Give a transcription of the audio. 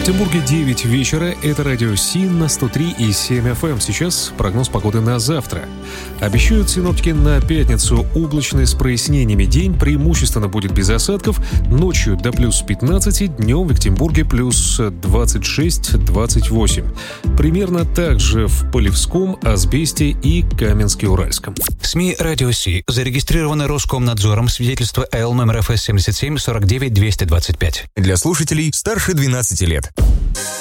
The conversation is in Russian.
Екатеринбурге 9 вечера. Это радио СИН на 103,7 FM. Сейчас прогноз погоды на завтра. Обещают синоптики на пятницу облачный с прояснениями. День преимущественно будет без осадков. Ночью до плюс 15, днем в Екатеринбурге плюс 26-28. Примерно так же в Полевском, Асбесте и Каменске-Уральском. СМИ «Радио Си» зарегистрированы Роскомнадзором. Свидетельство АЛ номер ФС 77 49 225. Для слушателей старше 12 лет.